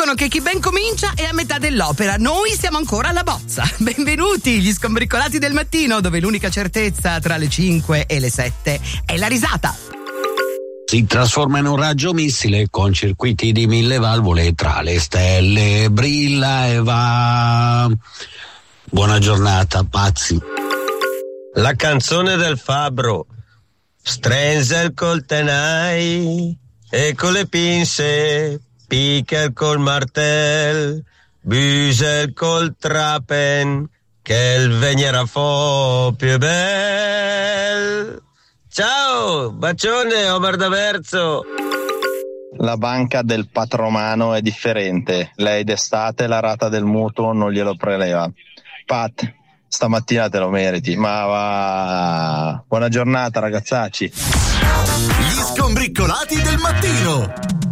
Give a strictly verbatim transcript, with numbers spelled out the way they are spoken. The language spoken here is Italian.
dicono che chi ben comincia è a metà dell'opera. Noi siamo ancora alla bozza. Benvenuti, gli scombricolati del mattino, dove l'unica certezza tra le cinque e le sette è la risata. Si trasforma in un raggio missile con circuiti di mille valvole tra le stelle, brilla e va. Buona giornata, pazzi. La canzone del fabbro. Strenzel col tenai e con le pinze, Picker col martel, Büsel col trapen, che il veniera fo più bel. Ciao, bacione Omar D'Averzo. La banca del patromano è differente, lei d'estate la rata del mutuo non glielo preleva. Pat, stamattina te lo meriti, ma va. Buona giornata ragazzacci. Gli scombriccolati del mattino.